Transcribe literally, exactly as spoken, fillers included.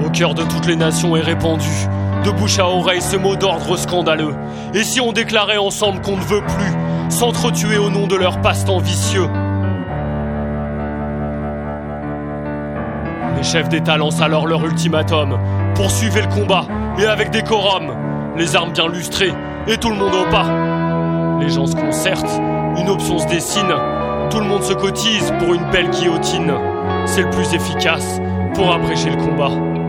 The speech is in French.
Au cœur de toutes les nations est répandu, de bouche à oreille, ce mot d'ordre scandaleux. Et si on déclarait ensemble qu'on ne veut plus s'entretuer au nom de leur passe-temps vicieux? Les chefs d'État lancent alors leur ultimatum. Poursuivez le combat, et avec décorum, les armes bien lustrées, et tout le monde au pas. Les gens se concertent, une option se dessine. Tout le monde se cotise pour une belle guillotine. C'est le plus efficace pour abréger le combat.